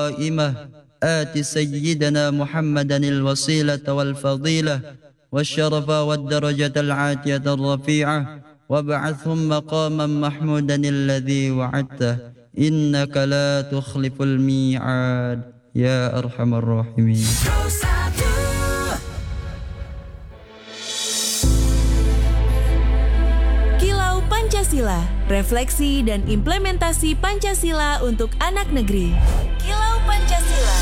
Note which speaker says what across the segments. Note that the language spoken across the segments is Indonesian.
Speaker 1: قائمة آت سيدنا محمدا الوسيلة والفضيلة والشرف والدرجة العاتية الرفيعة وابعثهم مقاما محمودا الذي وعدته إنك لا تخلف الميعاد يا أرحم الراحمين.
Speaker 2: Kilau Pancasila, refleksi dan implementasi Pancasila untuk anak negeri. Kilau Pancasila.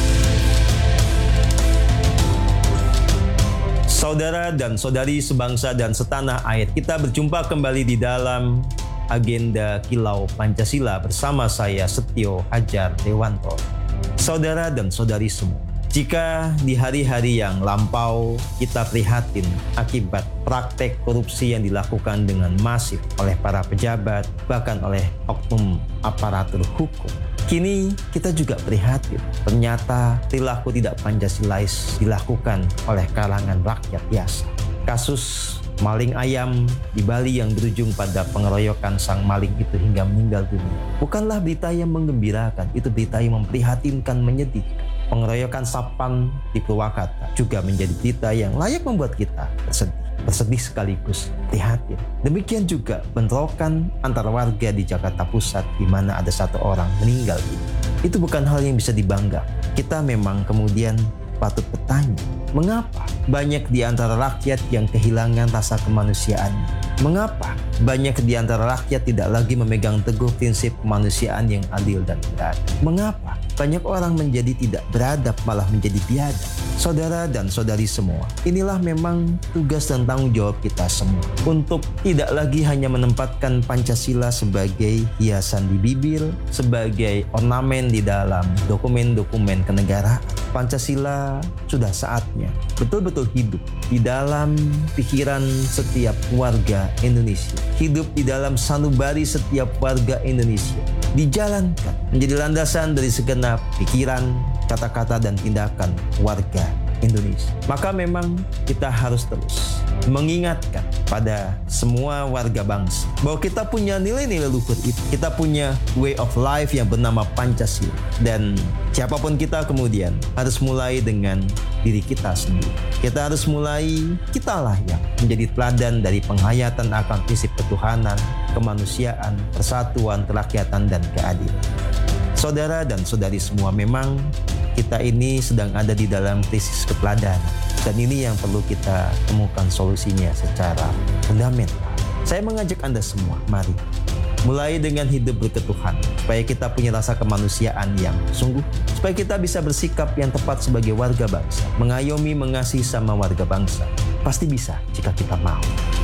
Speaker 3: Saudara dan saudari sebangsa dan setanah air, kita berjumpa kembali di dalam agenda Kilau Pancasila bersama saya Setio Hajar Dewanto. Saudara dan saudari semua, jika di hari-hari yang lampau kita prihatin akibat praktek korupsi yang dilakukan dengan masif oleh para pejabat, bahkan oleh oknum aparatur hukum, kini kita juga prihatin. Ternyata perilaku tidak Pancasilais dilakukan oleh kalangan rakyat biasa. Kasus maling ayam di Bali yang berujung pada pengeroyokan sang maling itu hingga meninggal dunia bukanlah berita yang menggembirakan, itu berita yang memprihatinkan, menyedihkan. Pengeroyokan Sapan di Purwakarta juga menjadi berita yang layak membuat kita bersedih sekaligus prihatin. Demikian juga bentrokan antara warga di Jakarta Pusat di mana ada satu orang meninggal. Itu bukan hal yang bisa dibanggakan. Kita memang kemudian patut bertanya, mengapa banyak di antara rakyat yang kehilangan rasa kemanusiaan? Mengapa banyak di antara rakyat tidak lagi memegang teguh prinsip kemanusiaan yang adil dan beradab? Mengapa banyak orang menjadi tidak beradab malah menjadi biadab? Saudara dan saudari semua, inilah memang tugas dan tanggung jawab kita semua untuk tidak lagi hanya menempatkan Pancasila sebagai hiasan di bibir, sebagai ornamen di dalam dokumen-dokumen kenegaraan. Pancasila sudah saatnya betul-betul hidup di dalam pikiran setiap warga Indonesia, hidup di dalam sanubari setiap warga Indonesia, dijalankan menjadi landasan dari segenap pikiran, kata-kata dan tindakan warga Indonesia. Maka memang kita harus terus mengingatkan pada semua warga bangsa bahwa kita punya nilai-nilai luhur itu. Kita punya way of life yang bernama Pancasila. Dan siapapun kita kemudian harus mulai dengan diri kita sendiri. Kita harus mulai, kitalah yang menjadi teladan dari penghayatan akan prinsip ketuhanan, kemanusiaan, persatuan, kerakyatan, dan keadilan. Saudara dan saudari semua, memang kita ini sedang ada di dalam krisis keteladanan. Dan ini yang perlu kita temukan solusinya secara fundamental. Saya mengajak Anda semua, mari mulai dengan hidup berketuhanan, supaya kita punya rasa kemanusiaan yang sungguh, supaya kita bisa bersikap yang tepat sebagai warga bangsa, mengayomi, mengasihi sama warga bangsa. Pasti bisa jika kita mau.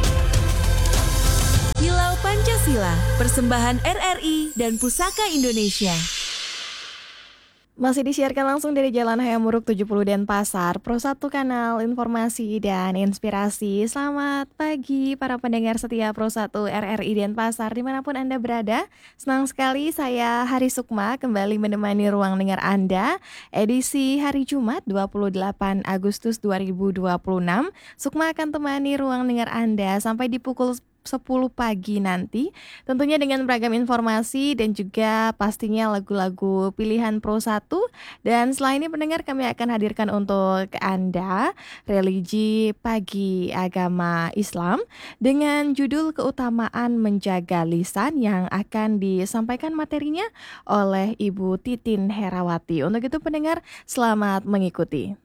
Speaker 2: Kilau Pancasila, persembahan RRI dan Pusaka Indonesia.
Speaker 4: Masih disiarkan langsung dari Jalan Hayamuruk 70 Denpasar, Pro 1 Kanal Informasi dan Inspirasi. Selamat pagi para pendengar setia Pro 1 RRI Denpasar dimanapun Anda berada. Senang sekali saya Hari Sukma kembali menemani ruang dengar Anda. Edisi hari Jumat 28 Agustus 2026. Sukma akan temani ruang dengar Anda sampai di pukul 10 pagi nanti, tentunya dengan beragam informasi dan juga pastinya lagu-lagu pilihan Pro 1. Dan setelah ini pendengar, kami akan hadirkan untuk Anda religi pagi agama Islam dengan judul keutamaan menjaga lisan yang akan disampaikan materinya oleh Ibu Titin Herawati. Untuk itu pendengar, selamat mengikuti.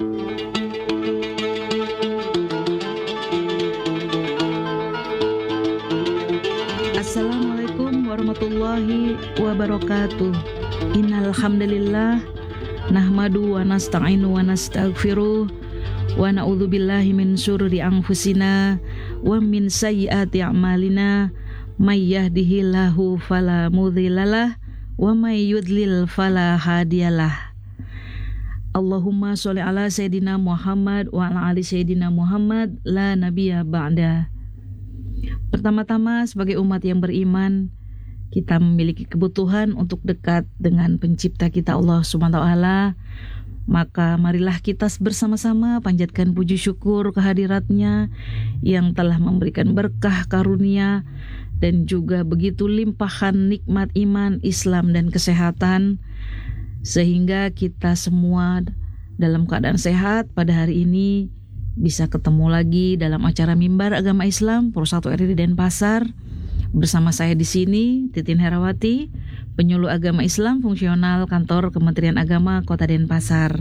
Speaker 5: Assalamualaikum warahmatullahi wabarakatuh. Innal hamdalillah nahmadu wa nasta'inu wa nastaghfiruh wa na'udzubillahi min syururi anfusina wa min sayyiati a'malina may yahdihillahu fala mudhillalah wa may yudlil fala hadiyalah. Allahumma sholli ala sayyidina Muhammad wa ala ali sayyidina Muhammad la nabiyya ba'da. Pertama-tama sebagai umat yang beriman, kita memiliki kebutuhan untuk dekat dengan pencipta kita Allah SWT. Maka marilah kita bersama-sama panjatkan puji syukur kehadiratnya yang telah memberikan berkah karunia dan juga begitu limpahan nikmat iman, Islam dan kesehatan. sehingga kita semua dalam keadaan sehat pada hari ini bisa ketemu lagi dalam acara Mimbar Agama Islam Pro1 RRI Denpasar. Bersama saya di sini Titin Herawati, penyuluh agama Islam fungsional Kantor Kementerian Agama Kota Denpasar.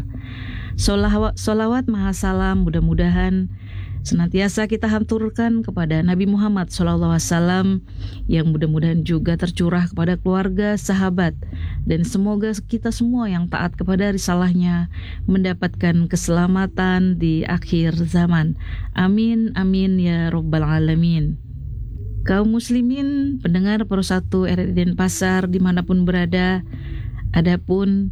Speaker 5: Sholawat mahasalam mudah-mudahan senantiasa kita haturkan kepada Nabi Muhammad SAW, yang mudah-mudahan juga tercurah kepada keluarga, sahabat, dan semoga kita semua yang taat kepada risalahnya mendapatkan keselamatan di akhir zaman. Amin, amin ya Rabbal Alamin. Kaum muslimin pendengar Pro1 RRI Denpasar dimanapun berada, adapun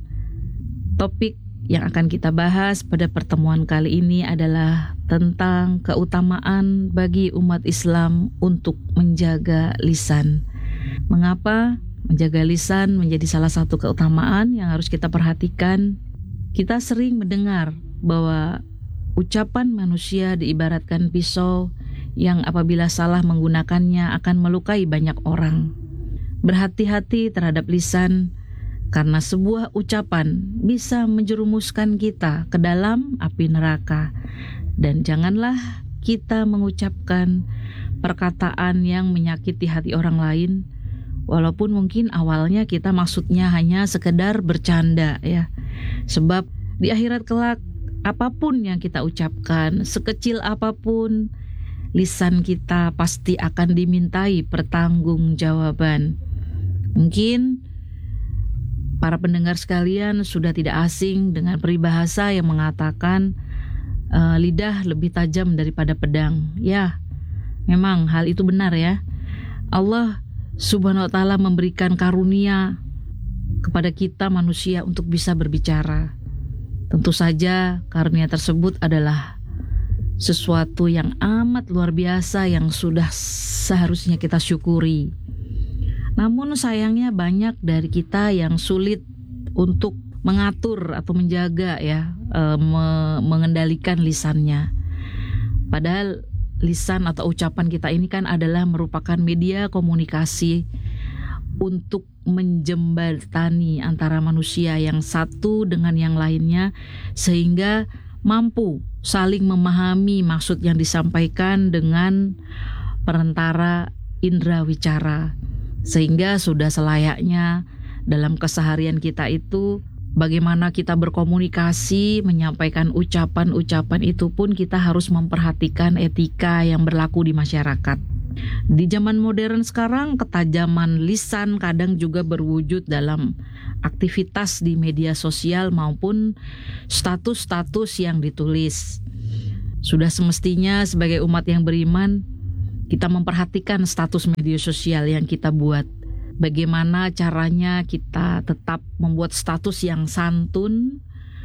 Speaker 5: topik yang akan kita bahas pada pertemuan kali ini adalah tentang keutamaan bagi umat Islam untuk menjaga lisan. Mengapa menjaga lisan menjadi salah satu keutamaan yang harus kita perhatikan? Kita sering mendengar bahwa ucapan manusia diibaratkan pisau yang apabila salah menggunakannya akan melukai banyak orang. Berhati-hati terhadap lisan, karena sebuah ucapan bisa menjerumuskan kita ke dalam api neraka. Dan janganlah kita mengucapkan perkataan yang menyakiti hati orang lain, walaupun mungkin awalnya kita maksudnya hanya sekedar bercanda ya. Sebab di akhirat kelak, apapun yang kita ucapkan, sekecil apapun, lisan kita pasti akan dimintai pertanggungjawaban. Mungkin para pendengar sekalian sudah tidak asing dengan peribahasa yang mengatakan lidah lebih tajam daripada pedang. Ya, memang hal itu benar ya. Allah Subhanahu wa Ta'ala memberikan karunia kepada kita manusia untuk bisa berbicara. Tentu saja karunia tersebut adalah sesuatu yang amat luar biasa yang sudah seharusnya kita syukuri. Namun sayangnya banyak dari kita yang sulit untuk mengatur atau menjaga ya, mengendalikan lisannya. Padahal lisan atau ucapan kita ini kan adalah merupakan media komunikasi untuk menjembatani antara manusia yang satu dengan yang lainnya, sehingga mampu saling memahami maksud yang disampaikan dengan perantara indera wicara. Sehingga sudah selayaknya dalam keseharian kita itu, bagaimana kita berkomunikasi, menyampaikan ucapan-ucapan itu pun kita harus memperhatikan etika yang berlaku di masyarakat. Di zaman modern sekarang, ketajaman lisan kadang juga berwujud dalam aktivitas di media sosial maupun status-status yang ditulis. Sudah semestinya sebagai umat yang beriman, kita memperhatikan status media sosial yang kita buat. Bagaimana caranya kita tetap membuat status yang santun,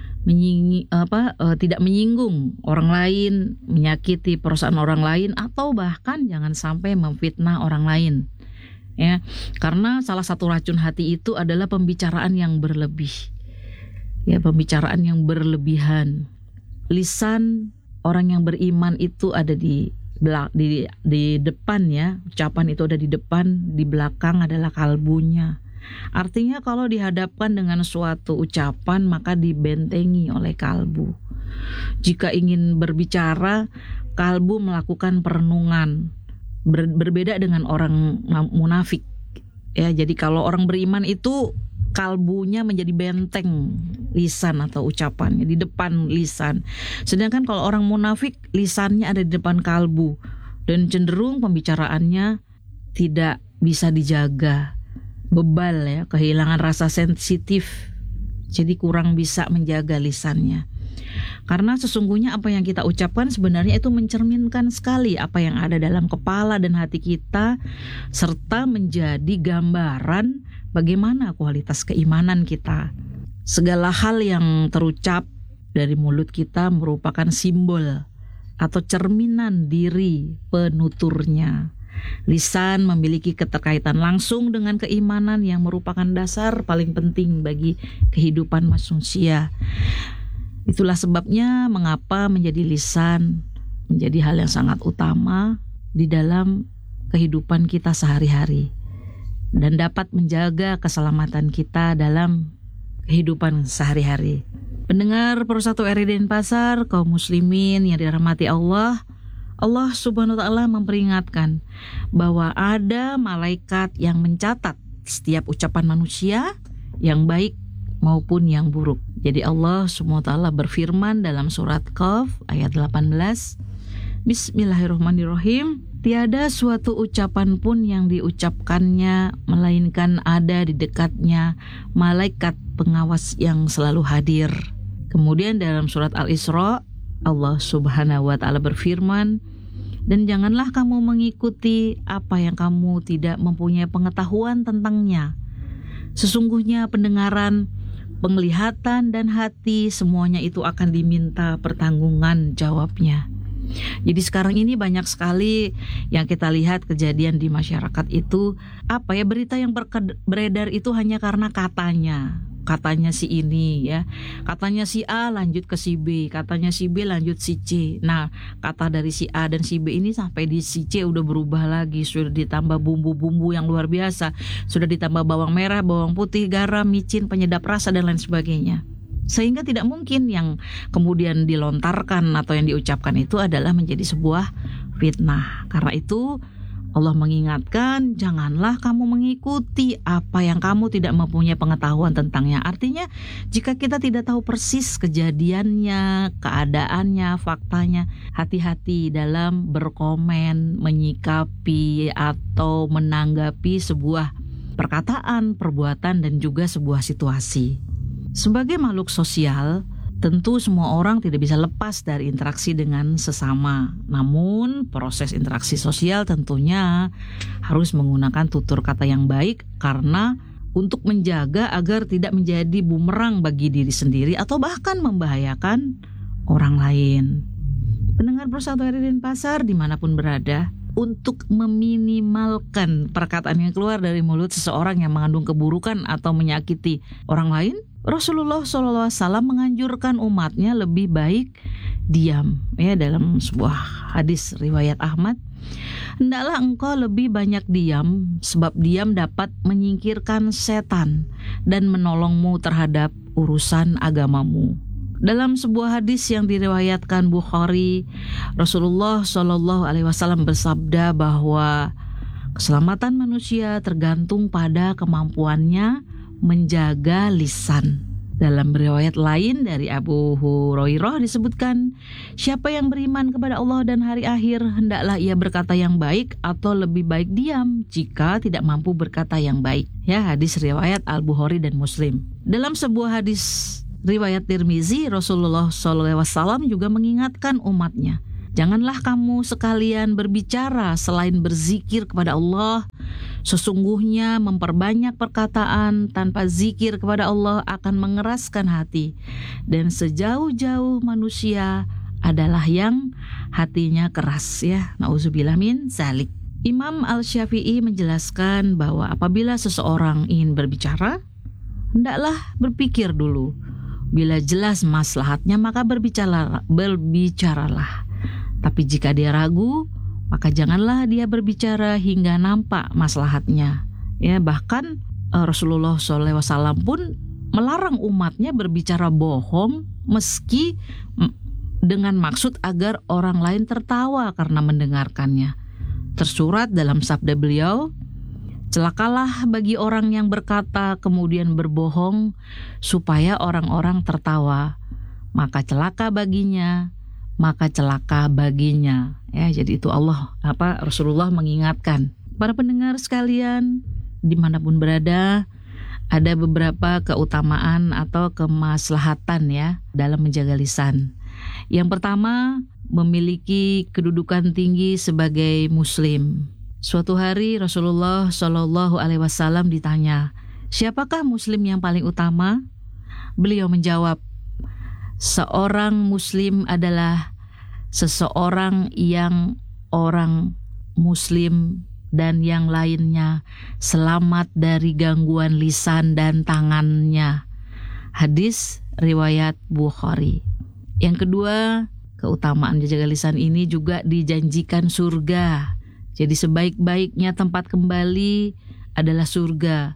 Speaker 5: tidak menyinggung orang lain, menyakiti perasaan orang lain, atau bahkan jangan sampai memfitnah orang lain. Ya, karena salah satu racun hati itu adalah pembicaraan yang berlebih. Ya, pembicaraan yang berlebihan. Lisan orang yang beriman itu ada di depan ya, ucapan itu ada di depan, di belakang adalah kalbunya. Artinya kalau dihadapkan dengan suatu ucapan maka dibentengi oleh kalbu. Jika ingin berbicara, kalbu melakukan perenungan. Berbeda dengan orang munafik. Ya, jadi kalau orang beriman itu kalbunya menjadi benteng lisan atau ucapannya di depan lisan. Sedangkan kalau orang munafik, lisannya ada di depan kalbu dan cenderung pembicaraannya tidak bisa dijaga. Bebal ya, kehilangan rasa sensitif. Jadi kurang bisa menjaga lisannya. Karena sesungguhnya apa yang kita ucapkan sebenarnya itu mencerminkan sekali apa yang ada dalam kepala dan hati kita, serta menjadi gambaran bagaimana kualitas keimanan kita. Segala hal yang terucap dari mulut kita merupakan simbol atau cerminan diri penuturnya. Lisan memiliki keterkaitan langsung dengan keimanan yang merupakan dasar paling penting bagi kehidupan manusia. Itulah sebabnya mengapa menjadi lisan menjadi hal yang sangat utama di dalam kehidupan kita sehari-hari dan dapat menjaga keselamatan kita dalam kehidupan sehari-hari. Pendengar Persatu RRI Denpasar, kaum muslimin yang dirahmati Allah, Allah Subhanahu wa Ta'ala memperingatkan bahwa ada malaikat yang mencatat setiap ucapan manusia yang baik maupun yang buruk. Jadi Allah Subhanahu wa Ta'ala berfirman dalam surat Qaf ayat 18, Bismillahirrahmanirrahim, tiada suatu ucapan pun yang diucapkannya melainkan ada di dekatnya malaikat pengawas yang selalu hadir. Kemudian dalam surat Al-Isra Allah Subhanahu wa Ta'ala berfirman, dan janganlah kamu mengikuti apa yang kamu tidak mempunyai pengetahuan tentangnya. Sesungguhnya pendengaran, penglihatan, dan hati semuanya itu akan diminta pertanggungan jawabnya. Jadi sekarang ini banyak sekali yang kita lihat kejadian di masyarakat itu, berita yang beredar itu hanya karena katanya si ini ya, katanya si A lanjut ke si B, katanya si B lanjut si C. Nah, kata dari si A dan si B ini sampai di si C udah berubah lagi, sudah ditambah bumbu-bumbu yang luar biasa, sudah ditambah bawang merah, bawang putih, garam, micin, penyedap rasa dan lain sebagainya. Sehingga tidak mungkin yang kemudian dilontarkan atau yang diucapkan itu adalah menjadi sebuah fitnah. Karena itu Allah mengingatkan, janganlah kamu mengikuti apa yang kamu tidak mempunyai pengetahuan tentangnya. Artinya jika kita tidak tahu persis kejadiannya, keadaannya, faktanya, hati-hati dalam berkomen, menyikapi atau menanggapi sebuah perkataan, perbuatan, dan juga sebuah situasi. Sebagai makhluk sosial, tentu semua orang tidak bisa lepas dari interaksi dengan sesama. Namun proses interaksi sosial tentunya harus menggunakan tutur kata yang baik karena untuk menjaga agar tidak menjadi bumerang bagi diri sendiri atau bahkan membahayakan orang lain. Pendengar Persatu RRI Denpasar dimanapun berada, untuk meminimalkan perkataan yang keluar dari mulut seseorang yang mengandung keburukan atau menyakiti orang lain, Rasulullah SAW menganjurkan umatnya lebih baik diam. Ya, dalam sebuah hadis riwayat Ahmad, hendaklah engkau lebih banyak diam, sebab diam dapat menyingkirkan setan dan menolongmu terhadap urusan agamamu. Dalam sebuah hadis yang diriwayatkan Bukhari, Rasulullah SAW bersabda bahwa keselamatan manusia tergantung pada kemampuannya menjaga lisan. Dalam riwayat lain dari Abu Hurairah disebutkan, siapa yang beriman kepada Allah dan hari akhir, hendaklah ia berkata yang baik atau lebih baik diam jika tidak mampu berkata yang baik. Ya, hadis riwayat Al-Bukhari dan Muslim. Dalam sebuah hadis riwayat Tirmizi, Rasulullah SAW juga mengingatkan umatnya, janganlah kamu sekalian berbicara selain berzikir kepada Allah. Sesungguhnya memperbanyak perkataan tanpa zikir kepada Allah akan mengeraskan hati, dan sejauh-jauh manusia adalah yang hatinya keras. Ya, na'udzubillah min zalik. Imam Al-Syafi'i menjelaskan bahwa apabila seseorang ingin berbicara, hendaklah berpikir dulu. Bila jelas maslahatnya maka berbicaralah. Tapi jika dia ragu, maka janganlah dia berbicara hingga nampak maslahatnya. Ya, bahkan Rasulullah SAW pun melarang umatnya berbicara bohong meski dengan maksud agar orang lain tertawa karena mendengarkannya. Tersurat dalam sabda beliau, celakalah bagi orang yang berkata kemudian berbohong supaya orang-orang tertawa, maka celaka baginya. Ya, jadi itu Rasulullah mengingatkan. Para pendengar sekalian, dimanapun berada, ada beberapa keutamaan atau kemaslahatan ya dalam menjaga lisan. Yang pertama, memiliki kedudukan tinggi sebagai muslim. Suatu hari Rasulullah SAW ditanya, siapakah muslim yang paling utama? Beliau menjawab, seorang muslim adalah seseorang yang orang muslim dan yang lainnya selamat dari gangguan lisan dan tangannya. Hadis riwayat Bukhari. Yang kedua, keutamaan menjaga lisan ini juga dijanjikan surga. Jadi sebaik-baiknya tempat kembali adalah surga.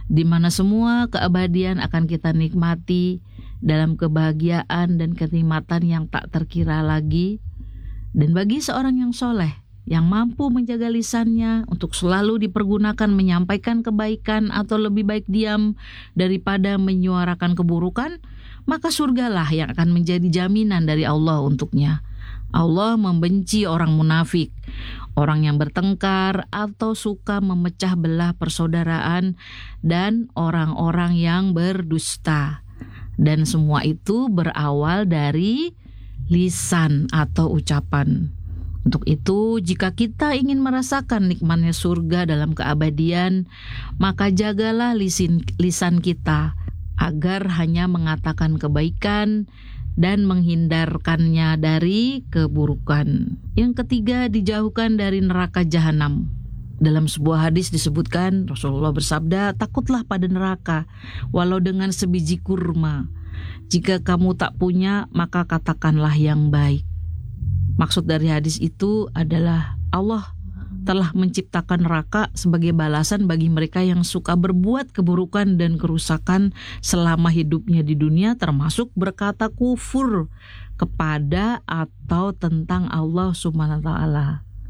Speaker 5: di mana semua keabadian akan kita nikmati dalam kebahagiaan dan kenikmatan yang tak terkira lagi. Dan bagi seorang yang soleh, yang mampu menjaga lisannya untuk selalu dipergunakan menyampaikan kebaikan atau lebih baik diam daripada menyuarakan keburukan, maka surgalah yang akan menjadi jaminan dari Allah untuknya. Allah membenci orang munafik, orang yang bertengkar atau suka memecah belah persaudaraan, dan orang-orang yang berdusta. Dan semua itu berawal dari lisan atau ucapan. Untuk itu, jika kita ingin merasakan nikmatnya surga dalam keabadian, maka jagalah lisan kita agar hanya mengatakan kebaikan dan menghindarkannya dari keburukan. Yang ketiga, dijauhkan dari neraka jahanam. Dalam sebuah hadis disebutkan, Rasulullah bersabda, takutlah pada neraka, walau dengan sebiji kurma. Jika kamu tak punya, maka katakanlah yang baik. Maksud dari hadis itu adalah Allah telah menciptakan neraka sebagai balasan bagi mereka yang suka berbuat keburukan dan kerusakan selama hidupnya di dunia, termasuk berkata kufur kepada atau tentang Allah Subhanahu wa taala.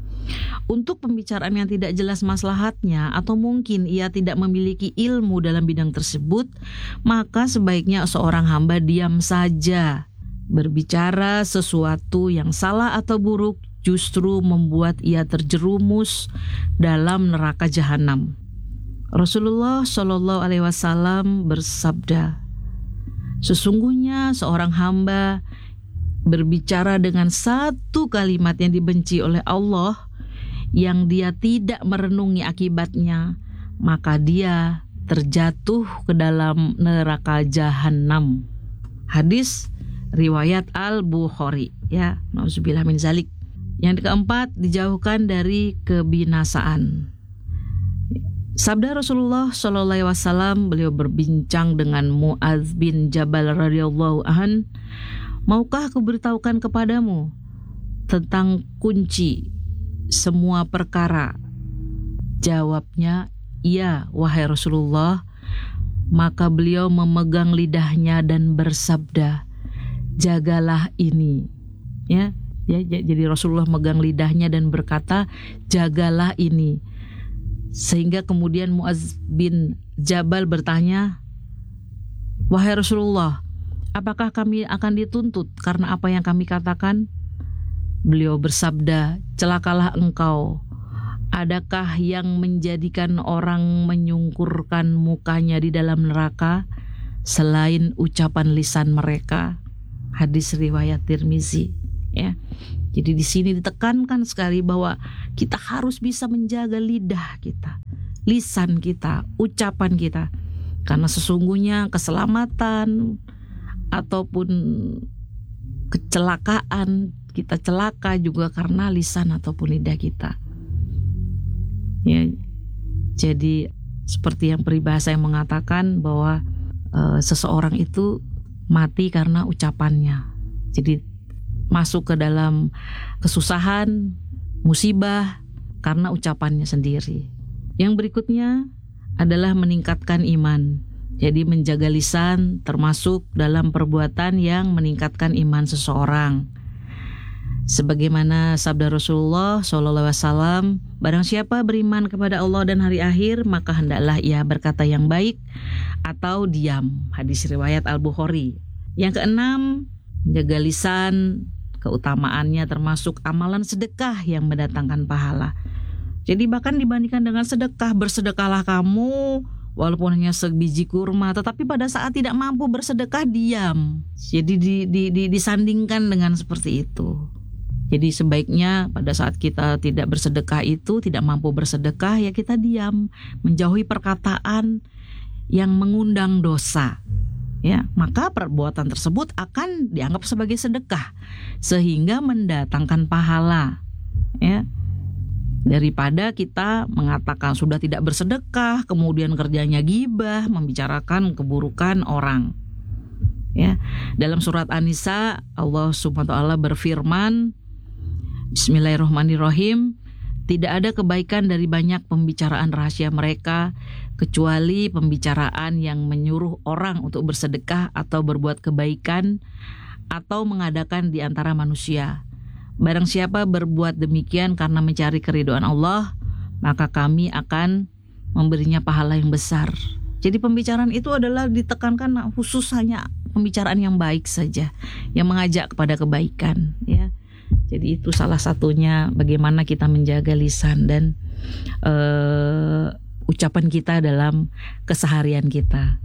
Speaker 5: Untuk pembicaraan yang tidak jelas maslahatnya atau mungkin ia tidak memiliki ilmu dalam bidang tersebut, maka sebaiknya seorang hamba diam saja. Berbicara sesuatu yang salah atau buruk justru membuat ia terjerumus dalam neraka jahanam. Rasulullah Shallallahu Alaihi Wasallam bersabda, sesungguhnya seorang hamba berbicara dengan satu kalimat yang dibenci oleh Allah, yang dia tidak merenungi akibatnya, maka dia terjatuh ke dalam neraka jahanam. Hadis riwayat Al-Bukhari, ya, nauzubillah min zalik. Yang keempat, dijauhkan dari kebinasaan. Sabda Rasulullah Shallallahu Alaihi Wasallam, beliau berbincang dengan Mu'adz bin Jabal radhiyallahu an, maukah aku beritahukan kepadamu tentang kunci semua perkara? Jawabnya, iya wahai Rasulullah. Maka beliau memegang lidahnya dan bersabda, jagalah ini. Ya, jadi Rasulullah megang lidahnya dan berkata, jagalah ini. Sehingga kemudian Mu'adz bin Jabal bertanya, wahai Rasulullah, apakah kami akan dituntut karena apa yang kami katakan? Beliau bersabda, celakalah engkau. Adakah yang menjadikan orang menyungkurkan mukanya di dalam neraka selain ucapan lisan mereka? Hadis riwayat Tirmizi, ya. Jadi di sini ditekankan sekali bahwa kita harus bisa menjaga lidah kita, lisan kita, ucapan kita. Karena sesungguhnya keselamatan ataupun kecelakaan, kita celaka juga karena lisan ataupun lidah kita. Ya, jadi seperti yang peribahasa yang mengatakan bahwa seseorang itu mati karena ucapannya. Jadi masuk ke dalam kesusahan, musibah karena ucapannya sendiri. Yang berikutnya adalah meningkatkan iman. Jadi menjaga lisan termasuk dalam perbuatan yang meningkatkan iman seseorang. Sebagaimana sabda Rasulullah SAW, barang siapa beriman kepada Allah dan hari akhir, maka hendaklah ia berkata yang baik atau diam. Hadis riwayat Al-Bukhari. Yang keenam, menjaga lisan, keutamaannya termasuk amalan sedekah yang mendatangkan pahala. Jadi bahkan dibandingkan dengan sedekah, bersedekahlah kamu walaupun hanya sebiji kurma, tetapi pada saat tidak mampu bersedekah, diam. Jadi disandingkan dengan seperti itu. Jadi sebaiknya pada saat kita tidak bersedekah itu, tidak mampu bersedekah, ya kita diam, menjauhi perkataan yang mengundang dosa. Ya, maka perbuatan tersebut akan dianggap sebagai sedekah sehingga mendatangkan pahala. Ya. Daripada kita mengatakan sudah tidak bersedekah, kemudian kerjanya gibah, membicarakan keburukan orang. Ya. Dalam surat An-Nisa, Allah Subhanahu wa taala berfirman, Bismillahirrahmanirrahim, Tidak ada kebaikan dari banyak pembicaraan rahasia mereka, kecuali pembicaraan yang menyuruh orang untuk bersedekah atau berbuat kebaikan atau mengadakan di antara manusia. Barang siapa berbuat demikian karena mencari keridhaan Allah, maka kami akan memberinya pahala yang besar. Jadi pembicaraan itu adalah ditekankan khusus hanya pembicaraan yang baik saja, yang mengajak kepada kebaikan, ya. Jadi itu salah satunya bagaimana kita menjaga lisan dan ucapan kita dalam keseharian kita.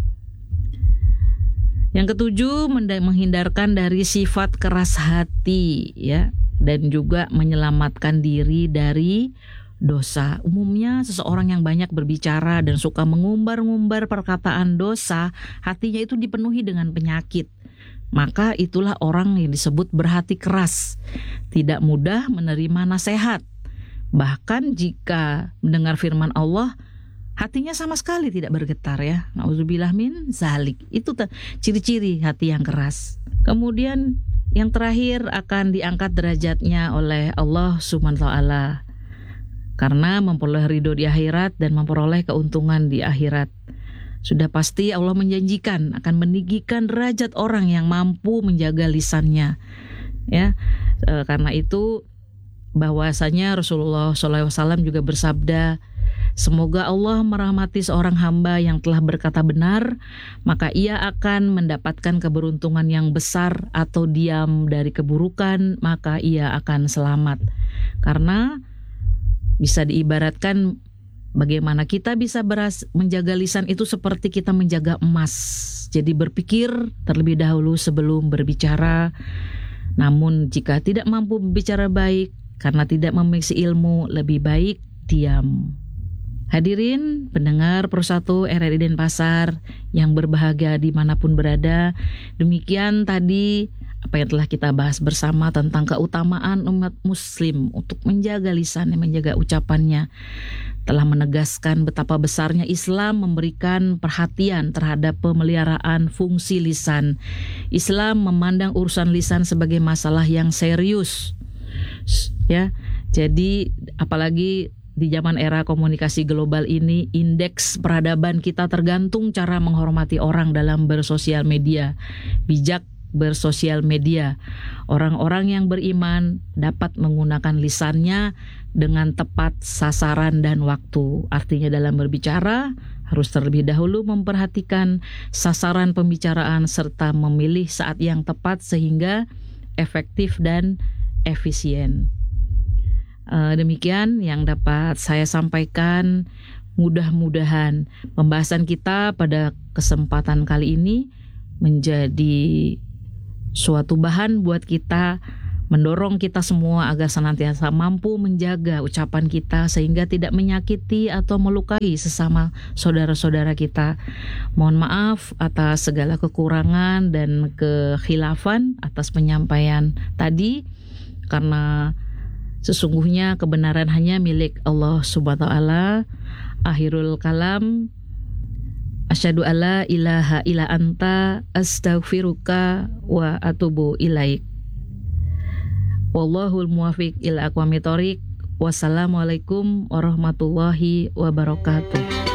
Speaker 5: Yang ketujuh, menghindarkan dari sifat keras hati, ya, dan juga menyelamatkan diri dari dosa. Umumnya seseorang yang banyak berbicara dan suka mengumbar-ngumbar perkataan dosa, hatinya itu dipenuhi dengan penyakit. Maka itulah orang yang disebut berhati keras, tidak mudah menerima nasihat. Bahkan jika mendengar firman Allah, hatinya sama sekali tidak bergetar, ya. Nauzubillah min zalik. Itu ciri-ciri hati yang keras. Kemudian yang terakhir, akan diangkat derajatnya oleh Allah Subhanahu wa taala karena memperoleh ridho di akhirat dan memperoleh keuntungan di akhirat. Sudah pasti Allah menjanjikan akan meninggikan derajat orang yang mampu menjaga lisannya, ya. Karena itu bahwasanya Rasulullah SAW juga bersabda, semoga Allah merahmati seorang hamba yang telah berkata benar, maka ia akan mendapatkan keberuntungan yang besar, atau diam dari keburukan, maka ia akan selamat. Karena bisa diibaratkan bagaimana kita bisa menjaga lisan itu seperti kita menjaga emas. Jadi berpikir terlebih dahulu sebelum berbicara. Namun jika tidak mampu berbicara baik karena tidak memiliki ilmu, lebih baik diam. Hadirin pendengar Pro1 RRI Denpasar yang berbahagia dimanapun berada, demikian tadi apa yang telah kita bahas bersama tentang keutamaan umat muslim untuk menjaga lisannya, menjaga ucapannya. Telah menegaskan betapa besarnya Islam memberikan perhatian terhadap pemeliharaan fungsi lisan. Islam memandang urusan lisan sebagai masalah yang serius, ya. Jadi apalagi di zaman era komunikasi global ini, indeks peradaban kita tergantung cara menghormati orang dalam bersosial media. Bijak bersosial media. Orang-orang yang beriman dapat menggunakan lisannya dengan tepat sasaran dan waktu. Artinya dalam berbicara harus terlebih dahulu memperhatikan sasaran pembicaraan serta memilih saat yang tepat sehingga efektif dan efisien. Demikian yang dapat saya sampaikan. Mudah-mudahan pembahasan kita pada kesempatan kali ini menjadi suatu bahan buat kita, mendorong kita semua agar senantiasa mampu menjaga ucapan kita sehingga tidak menyakiti atau melukai sesama saudara-saudara kita. Mohon maaf atas segala kekurangan dan kekhilafan atas penyampaian tadi, karena sesungguhnya kebenaran hanya milik Allah Subhanahu wa taala. Akhirul kalam, asyhadu alla ilaha illa anta astaghfiruka wa atubu ilaik. Wallahul muwaffiq ila aqwamit thoriq. Wassalamualaikum warahmatullahi wabarakatuh.